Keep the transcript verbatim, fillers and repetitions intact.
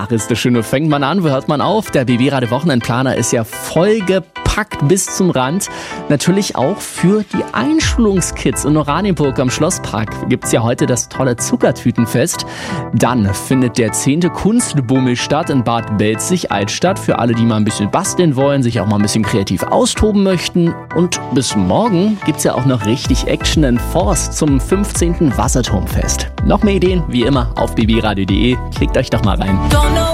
Ach, ist das schön. Wo fängt man an? Wo hört man auf? Der B B-Radio Wochenendplaner ist ja vollgepackt bis zum Rand. Natürlich auch für die Einschulungskids. In Oranienburg am Schlosspark gibt's ja heute das tolle Zuckertütenfest. Dann findet der zehnte Kunstbummel statt in Bad Belzig-Altstadt. Für alle, die mal ein bisschen basteln wollen, sich auch mal ein bisschen kreativ austoben möchten. Und bis morgen gibt's ja auch noch richtig Action in Forst zum fünfzehnten Wasserturmfest. Noch mehr Ideen, wie immer, auf b b radio punkt d e. Klickt euch doch mal rein.